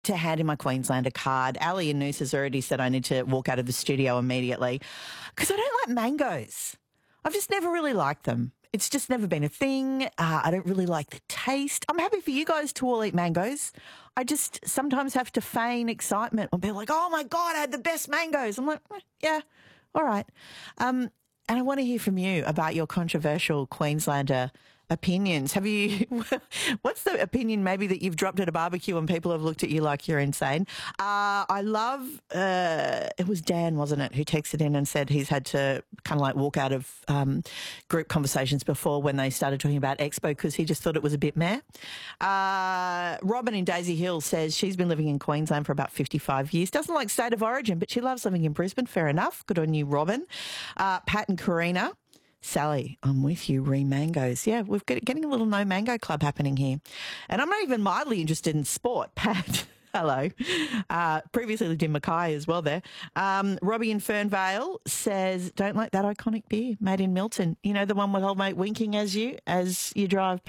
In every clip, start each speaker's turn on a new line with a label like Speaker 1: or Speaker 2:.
Speaker 1: to hand in my Queenslander card. Ali and Noose has already said I need to walk out of the studio immediately because I don't like mangoes. I've just never really liked them. It's just never been a thing. I don't really like the taste. I'm happy for you guys to all eat mangoes. I just sometimes have to feign excitement and be like, oh, my God, I had the best mangoes. I'm like, yeah, all right. And I want to hear from you about your controversial Queenslander opinions. What's the opinion maybe that you've dropped at a barbecue and people have looked at you like you're insane? I love, it was Dan, wasn't it, who texted in and said he's had to kind of like walk out of group conversations before when they started talking about Expo because he just thought it was a bit meh. Robin in Daisy Hill says she's been living in Queensland for about 55 years. Doesn't like state of origin, but she loves living in Brisbane. Fair enough. Good on you, Robin. Pat and Karina. Sally, I'm with you, mangoes. Yeah, we're getting a little no mango club happening here. And I'm not even mildly interested in sport. Pat, hello. Previously lived in Mackay as well there. Robbie in Fernvale says, don't like that iconic beer made in Milton. You know, the one with old mate winking at you as you drive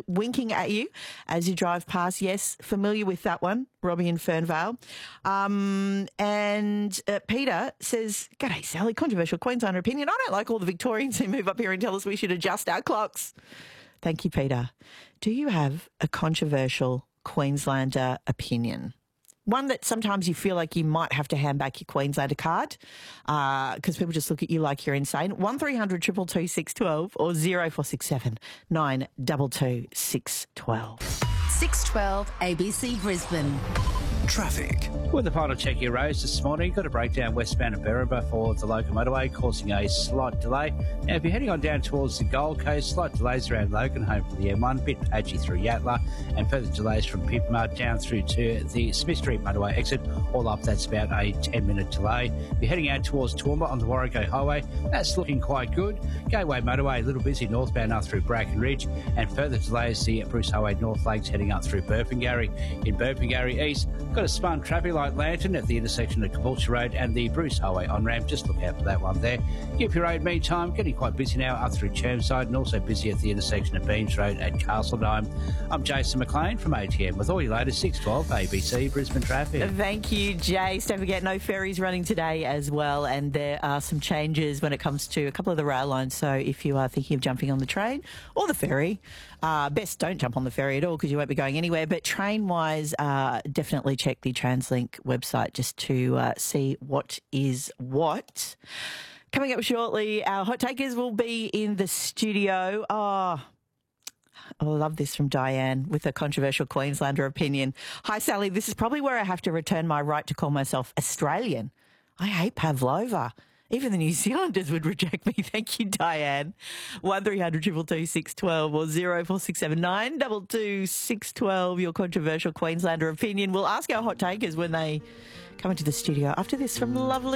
Speaker 1: past. Yes, familiar with that one, Robbie in Fernvale. And Peter says, g'day, Sally, controversial Queenslander opinion. I don't like all the Victorians who move up here and tell us we should adjust our clocks. Thank you, Peter. Do you have a controversial Queenslander opinion? One that sometimes you feel like you might have to hand back your Queenslander card because people just look at you like you're insane. 1300 222 612 or 0467 922 612.
Speaker 2: 612 ABC Brisbane.
Speaker 3: Traffic.
Speaker 4: With the final check your roads this morning, got a breakdown westbound of Berrima for the local motorway, causing a slight delay. Now, if you're heading on down towards the Gold Coast, slight delays around Logan, home from the M1, bit patchy through Yatala, and further delays from Pipma down through to the Smith Street motorway exit. All up, that's about a 10-minute delay. If you're heading out towards Toowoomba on the Warrego Highway, that's looking quite good. Gateway motorway, a little busy northbound up through Bracken Ridge, and further delays the Bruce Highway North Lakes heading up through Burpengary. In Burpengary East, got a spun traffic light lantern at the intersection of Caboolture Road and the Bruce Highway on-ramp. Just look out for that one there. Gippy Road, meantime, getting quite busy now up through Chermside and also busy at the intersection of Beams Road at Castledime. I'm Jason McLean from ATM with all your latest 612 ABC Brisbane traffic.
Speaker 1: Thank you, Jace. Don't forget, no ferries running today as well, and there are some changes when it comes to a couple of the rail lines. So if you are thinking of jumping on the train or the ferry, best don't jump on the ferry at all because you won't be going anywhere. But train-wise, definitely check the TransLink website just to see what is what. Coming up shortly, our hot takers will be in the studio. Oh, I love this from Diane with a controversial Queenslander opinion. Hi, Sally. This is probably where I have to return my right to call myself Australian. I hate pavlova. Even the New Zealanders would reject me. Thank you, Diane. 1300 222 612 or 0467 922 612. Your controversial Queenslander opinion. We'll ask our hot takers when they come into the studio after this from lovely